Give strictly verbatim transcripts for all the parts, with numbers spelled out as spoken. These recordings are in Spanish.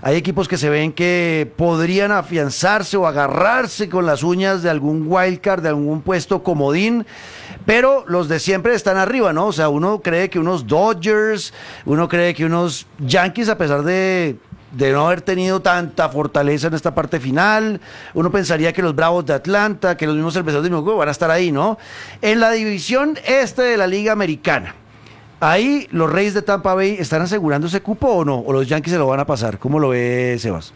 hay equipos que se ven que podrían afianzarse o agarrarse con las uñas de algún wildcard, de algún puesto comodín, pero los de siempre están arriba, ¿no? O sea, uno cree que unos Dodgers, uno cree que unos Yankees, a pesar de... de no haber tenido tanta fortaleza en esta parte final, uno pensaría que los Bravos de Atlanta, que los mismos Cerveceros de Milwaukee van a estar ahí, ¿no? En la división este de la Liga Americana, ahí los Reyes de Tampa Bay están asegurando ese cupo o no, o los Yankees se lo van a pasar. ¿Cómo lo ve Sebas?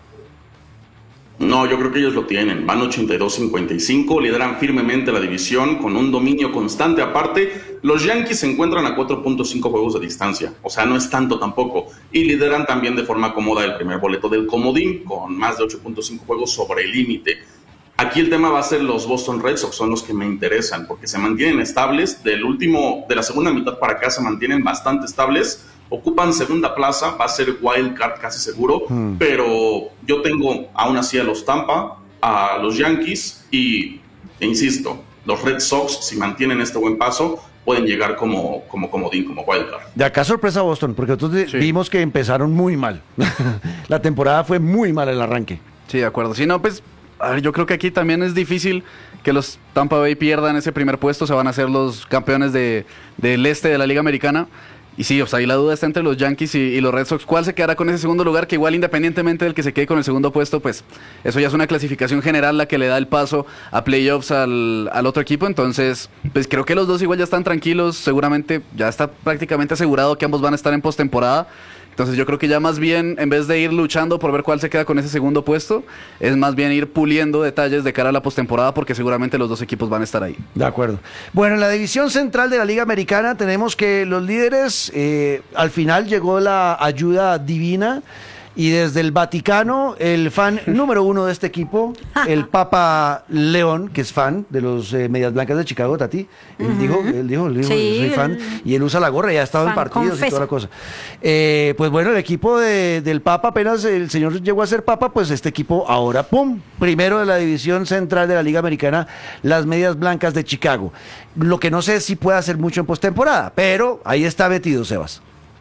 No, yo creo que ellos lo tienen, van ochenta y dos cincuenta y cinco, lideran firmemente la división con un dominio constante. Aparte, los Yankees se encuentran a cuatro punto cinco juegos de distancia, o sea, no es tanto tampoco, y lideran también de forma cómoda el primer boleto del comodín, con más de ocho punto cinco juegos sobre el límite. Aquí el tema va a ser los Boston Red Sox, son los que me interesan, porque se mantienen estables, del último, de la segunda mitad para acá se mantienen bastante estables, ocupan segunda plaza, va a ser wild card casi seguro, hmm. pero yo tengo aún así a los Tampa, a los Yankees y, e insisto, los Red Sox, si mantienen este buen paso, pueden llegar como, como comodín, como wild card. De acá sorpresa Boston, porque nosotros sí. vimos que empezaron muy mal. La temporada fue muy mal el arranque. Sí, de acuerdo. Si no, pues, a ver, yo creo que aquí también es difícil que los Tampa Bay pierdan ese primer puesto, se van a ser los campeones de, del este de la Liga Americana. Y sí, o sea, ahí la duda está entre los Yankees y, y los Red Sox. ¿Cuál se quedará con ese segundo lugar? Que igual, independientemente del que se quede con el segundo puesto, pues eso ya es una clasificación general la que le da el paso a playoffs al, al otro equipo. Entonces, pues creo que los dos igual ya están tranquilos. Seguramente ya está prácticamente asegurado que ambos van a estar en postemporada. Entonces yo creo que ya más bien, en vez de ir luchando por ver cuál se queda con ese segundo puesto, es más bien ir puliendo detalles de cara a la postemporada, porque seguramente los dos equipos van a estar ahí. De acuerdo. Bueno, en la división central de la Liga Americana tenemos que los líderes, eh, al final llegó la ayuda divina, y desde el Vaticano, el fan número uno de este equipo, el Papa León, que es fan de los eh, Medias Blancas de Chicago, Tati, él uh-huh. dijo, él dijo, él dijo sí, yo soy fan, el... y él usa la gorra, y ha estado en partidos confeso. y toda la cosa. Eh, pues bueno, el equipo de, del Papa, apenas el señor llegó a ser Papa, pues este equipo ahora, ¡pum!, primero de la división central de la Liga Americana, las Medias Blancas de Chicago. Lo que no sé si puede hacer mucho en postemporada, pero ahí está metido, Sebas.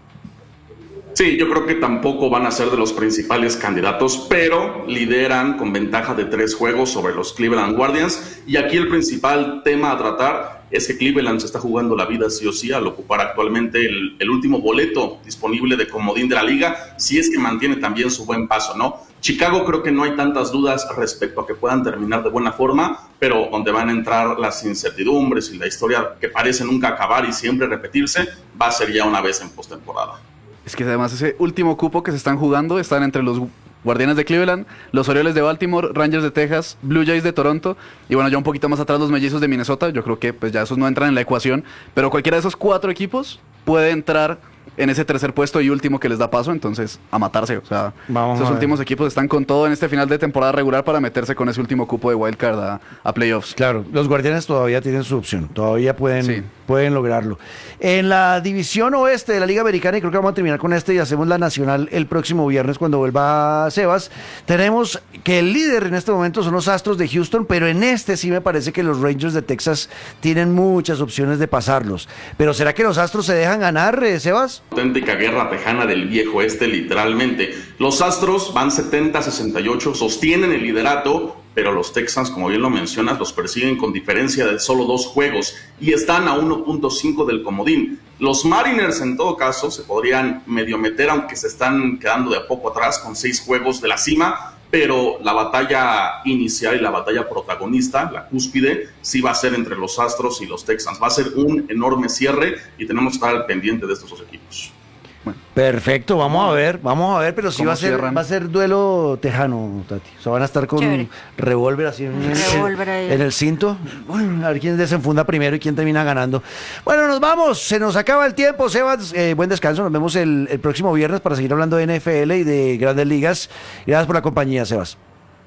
Sí, yo creo que tampoco van a ser de los principales candidatos, pero lideran con ventaja de tres juegos sobre los Cleveland Guardians. Y aquí el principal tema a tratar es que Cleveland se está jugando la vida sí o sí al ocupar actualmente el, el último boleto disponible de comodín de la liga, si es que mantiene también su buen paso, ¿no? Chicago creo que no hay tantas dudas respecto a que puedan terminar de buena forma, pero donde van a entrar las incertidumbres y la historia que parece nunca acabar y siempre repetirse, va a ser ya una vez en postemporada. Es que además ese último cupo que se están jugando están entre los Guardianes de Cleveland, los Orioles de Baltimore, Rangers de Texas, Blue Jays de Toronto y bueno, ya un poquito más atrás los Mellizos de Minnesota. Yo creo que pues ya esos no entran en la ecuación, pero cualquiera de esos cuatro equipos puede entrar en ese tercer puesto y último que les da paso, entonces a matarse, o sea, Vamos esos últimos equipos están con todo en este final de temporada regular para meterse con ese último cupo de wildcard a, a playoffs. Claro, los Guardianes todavía tienen su opción, todavía pueden, sí. pueden lograrlo. En la división oeste de la Liga Americana, y creo que vamos a terminar con este y hacemos la nacional el próximo viernes cuando vuelva Sebas, tenemos que el líder en este momento son los Astros de Houston, pero en este sí me parece que los Rangers de Texas tienen muchas opciones de pasarlos. Pero ¿será que los Astros se dejan ganar, eh, Sebas? Auténtica guerra tejana del viejo este, literalmente. Los Astros van setenta a sesenta y ocho, sostienen el liderato, pero los Texans, como bien lo mencionas, los persiguen con diferencia de solo dos juegos y están a uno punto cinco del comodín. Los Mariners, en todo caso, se podrían medio meter, aunque se están quedando de a poco atrás con seis juegos de la cima, pero la batalla inicial y la batalla protagonista, la cúspide, sí va a ser entre los Astros y los Texans. Va a ser un enorme cierre y tenemos que estar al pendiente de estos dos equipos. Bueno, perfecto, vamos a ver, vamos a ver, pero sí va a ser cierran? va a ser duelo tejano, Tati. O sea, van a estar con un revólver así en, en, en el cinto. Bueno, a ver quién desenfunda primero y quién termina ganando. Bueno, nos vamos, se nos acaba el tiempo, Sebas. Eh, buen descanso, nos vemos el, el próximo viernes para seguir hablando de N F L y de Grandes Ligas. Gracias por la compañía, Sebas.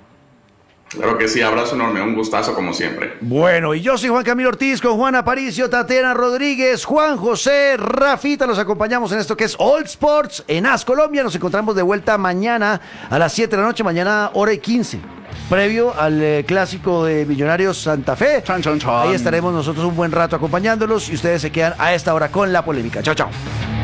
Claro que sí, abrazo enorme, un gustazo como siempre. Bueno, y yo soy Juan Camilo Ortiz con Juan Aparicio, Tatiana Rodríguez, Juan José, Rafita, los acompañamos en esto que es All Sports en A S Colombia. Nos encontramos de vuelta mañana a las siete de la noche, mañana hora y quince, previo al eh, clásico de Millonarios Santa Fe. Chan, chan, chan. Ahí estaremos nosotros un buen rato acompañándolos y ustedes se quedan a esta hora con la polémica. Chao, chao.